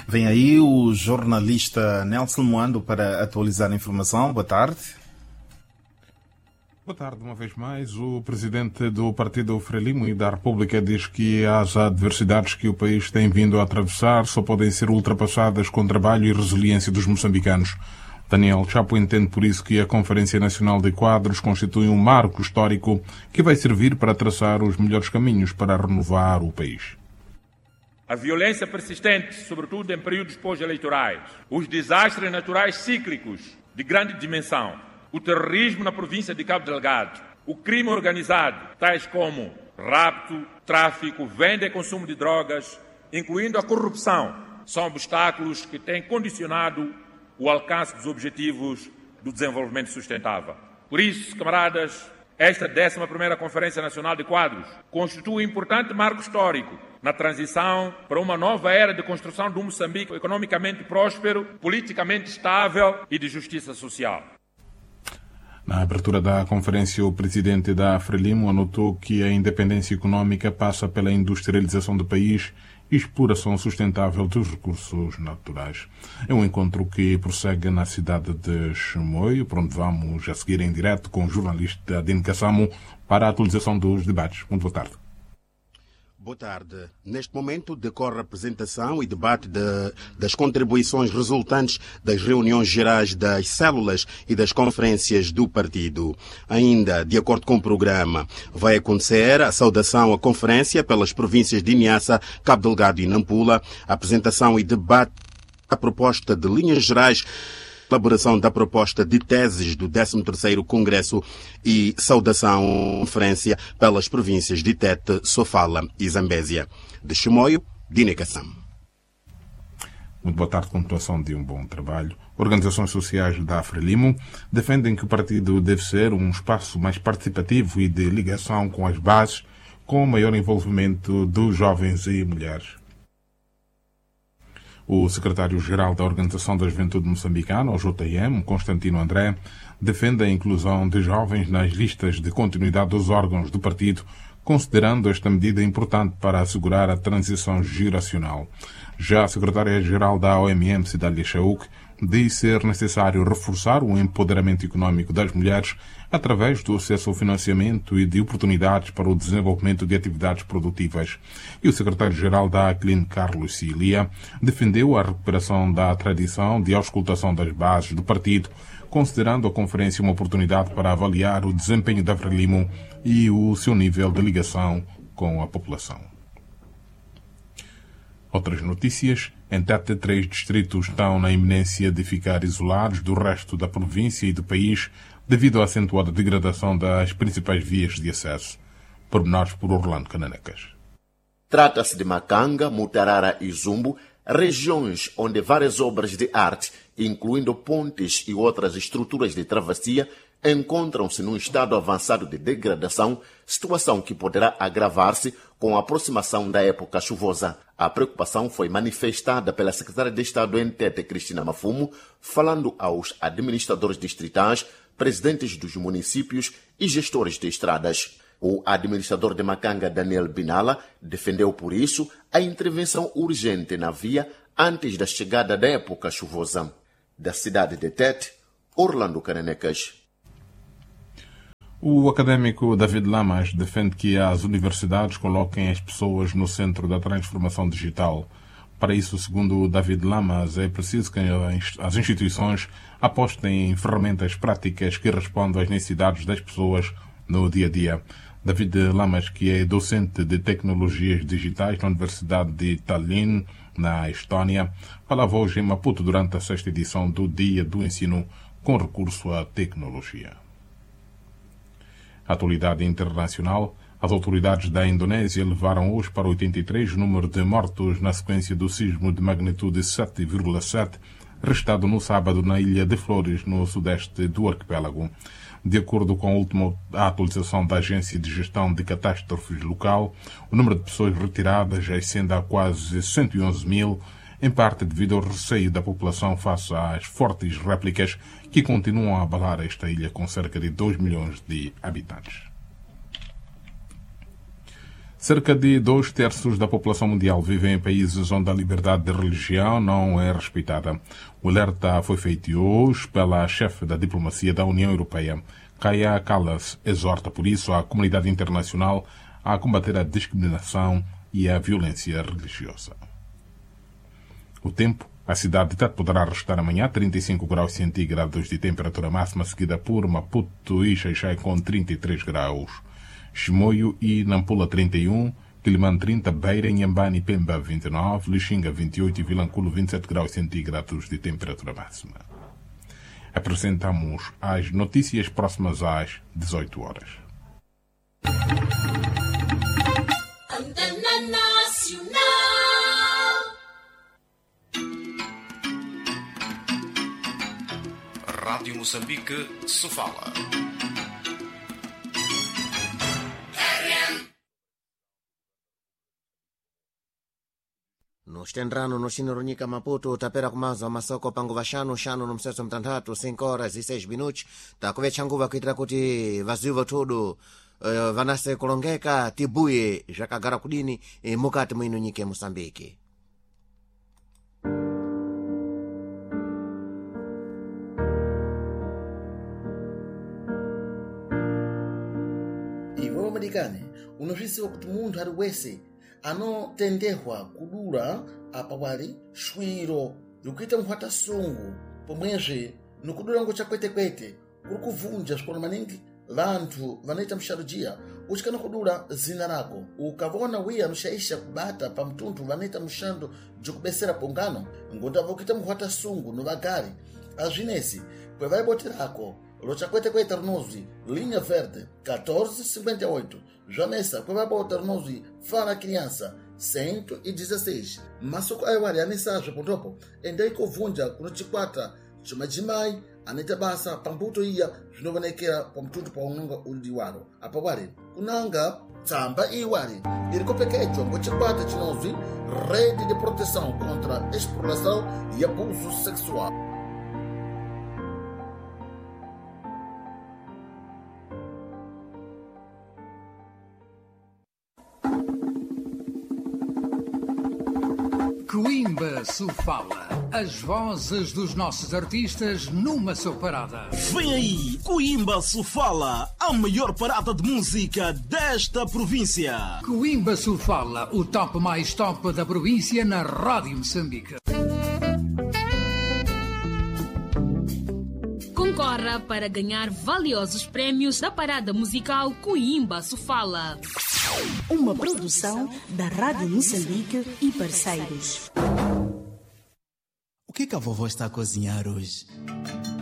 Vem aí o jornalista Nelson Moando para atualizar a informação. Boa tarde. Boa tarde, uma vez mais. O presidente do Partido Frelimo e da República diz que as adversidades que o país tem vindo a atravessar só podem ser ultrapassadas com trabalho e resiliência dos moçambicanos. Daniel Chapo entende por isso que a Conferência Nacional de Quadros constitui um marco histórico que vai servir para traçar os melhores caminhos para renovar o país. A violência persistente, sobretudo em períodos pós-eleitorais, os desastres naturais cíclicos de grande dimensão, o terrorismo na província de Cabo Delgado, o crime organizado, tais como rapto, tráfico, venda e consumo de drogas, incluindo a corrupção, são obstáculos que têm condicionado o alcance dos objetivos do desenvolvimento sustentável. Por isso, camaradas, esta 11ª Conferência Nacional de Quadros constitui um importante marco histórico na transição para uma nova era de construção de um Moçambique economicamente próspero, politicamente estável e de justiça social. Na abertura da conferência, o presidente da Frelimo anotou que a independência econômica passa pela industrialização do país e exploração sustentável dos recursos naturais. É um encontro que prossegue na cidade de Chimoio, por onde vamos a seguir em direto com o jornalista Adine Kassamo para a atualização dos debates. Muito boa tarde. Boa tarde. Neste momento decorre a apresentação e debate das contribuições resultantes das reuniões gerais das células e das conferências do partido. Ainda, de acordo com o programa, vai acontecer a saudação à conferência pelas províncias de Niassa, Cabo Delgado e Nampula, apresentação e debate da proposta de linhas gerais, elaboração da proposta de teses do 13º Congresso e saudação à conferência pelas províncias de Tete, Sofala e Zambésia. De Chimoio, Dine Kassam. Muito boa tarde, continuação de um bom trabalho. Organizações sociais da Frelimo defendem que o partido deve ser um espaço mais participativo e de ligação com as bases, com maior envolvimento dos jovens e mulheres. O secretário-geral da Organização da Juventude Moçambicana, o JM, Constantino André, defende a inclusão de jovens nas listas de continuidade dos órgãos do partido, considerando esta medida importante para assegurar a transição geracional. Já a secretária-geral da OMM, Cidália Chauk, diz ser necessário reforçar o empoderamento econômico das mulheres através do acesso ao financiamento e de oportunidades para o desenvolvimento de atividades produtivas. E o secretário-geral da ACLIN, Carlos Cilia, defendeu a recuperação da tradição de auscultação das bases do partido, considerando a conferência uma oportunidade para avaliar o desempenho da Frelimo e o seu nível de ligação com a população. Outras notícias. Em Tete, 3 distritos estão na iminência de ficar isolados do resto da província e do país devido à acentuada degradação das principais vias de acesso. Pormenores por Orlando Cananecas. Trata-se de Macanga, Mutarara e Zumbo, regiões onde várias obras de arte, incluindo pontes e outras estruturas de travessia, encontram-se num estado avançado de degradação, situação que poderá agravar-se com a aproximação da época chuvosa. A preocupação foi manifestada pela secretária de Estado em Tete, Cristina Mafumo, falando aos administradores distritais, presidentes dos municípios e gestores de estradas. O administrador de Macanga, Daniel Binala, defendeu por isso a intervenção urgente na via antes da chegada da época chuvosa. Da cidade de Tete, Orlando Cananecas. O académico David Lamas defende que as universidades coloquem as pessoas no centro da transformação digital. Para isso, segundo David Lamas, é preciso que as instituições apostem em ferramentas práticas que respondam às necessidades das pessoas no dia a dia. David Lamas, que é docente de tecnologias digitais na Universidade de Tallinn, na Estónia, falava hoje em Maputo durante a 6ª edição do Dia do Ensino com recurso à tecnologia. Atualidade internacional. As autoridades da Indonésia levaram hoje para 83 o número de mortos na sequência do sismo de magnitude 7,7 registrado no sábado na ilha de Flores, no sudeste do arquipélago. De acordo com a última atualização da Agência de Gestão de Catástrofes local, o número de pessoas retiradas ascende a quase 111 mil, em parte devido ao receio da população face às fortes réplicas que continuam a abalar esta ilha com cerca de 2 milhões de habitantes. Cerca de 2/3 da população mundial vive em países onde a liberdade de religião não é respeitada. O alerta foi feito hoje pela chefe da diplomacia da União Europeia. Kaja Kallas exorta, por isso, a comunidade internacional a combater a discriminação e a violência religiosa. O tempo. A cidade de Tete poderá registrar amanhã 35 graus centígrados de temperatura máxima, seguida por Maputo e Xai-Xai com 33 graus. Chimoio e Nampula 31, Quilimane 30, Beira, Inhambane e Pemba 29, Lixinga 28 e Vilanculo 27 graus centígrados de temperatura máxima. Apresentamos as notícias próximas às 18 horas. Antena Nacional. Rádio Moçambique, Sofala. Nostendrano noxinoronyika Maputo tapera kumazo amasoko pangu vaxanu xanu no mseso mtanthatu 5 horas e 6 minutos takuvetcha nguva kuitira kuti vaziwa tudo vanase kulongeka tibuye zvakagara kudini mukati mwino nyika ya Moçambique. Iwe Marekani unozvisiwa kuti munthu ari wese anotendehwa kudura apa wali shwiro likuita mphwatasungu pomwezve nikudura ngo chakwete-kwete kuri kuvunja zvikolo maningi vanthu vanoita msharujiya uchikana kudura zina rako ukavona wiya anoshaisha kubata pa mtunthu vanoita mshando bzokubesera pongano ngondava kuita mphwatasungu novagari azvinesi kwevaiboterako lochakwete-kwete rinozwi linha verde 1458 zvanesa kwevabota rinozwi fala criança 116 masoko aiwari anesazve potopo ende ikovunja kuno chikwata chomadzimai anoita basa pambuto iya zvinovanekera pamtunthu paunonga uri waro apa wari kunanga tsamba iwari iri kopekedzwa ngochikwata chinozwi rede de proteção contra exploração e abuso sexual. Coimbra Sofala, as vozes dos nossos artistas numa só parada. Vem aí, Coimbra Sofala, a maior parada de música desta província. Coimbra Sofala, o top mais top da província na Rádio Moçambique. Concorra para ganhar valiosos prémios da parada musical Coimbra Sofala. Uma produção da Rádio Moçambique e parceiros. O que a vovó está a cozinhar hoje?